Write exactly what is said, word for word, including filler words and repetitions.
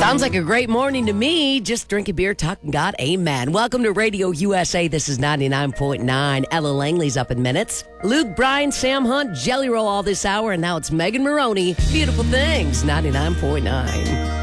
Sounds like a great morning to me. Just drinking beer, talking God. Amen. Welcome to Radio U S A. This is ninety-nine point nine. Ella Langley's up in minutes. Luke Bryan, Sam Hunt, Jelly Roll all this hour. And now it's Megan Maroney. Beautiful Things, ninety-nine point nine.